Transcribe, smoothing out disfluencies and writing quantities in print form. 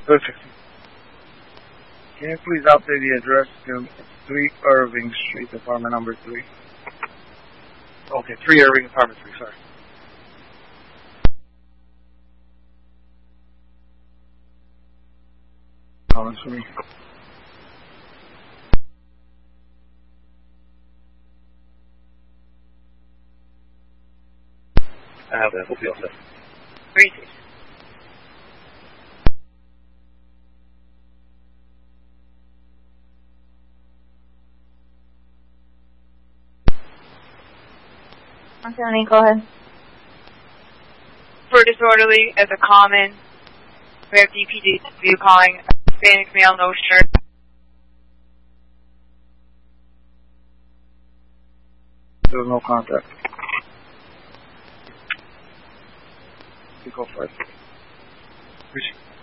Perfect. Can you please update the address to 3 Irving Street, apartment number 3? Okay, 3 Irving, apartment 3, sorry. Comments for me? I have that. We'll be all set. Great. Okay, go ahead. For disorderly as a common, we have DPW calling Hispanic male, no shirt. There's no contact. You go first.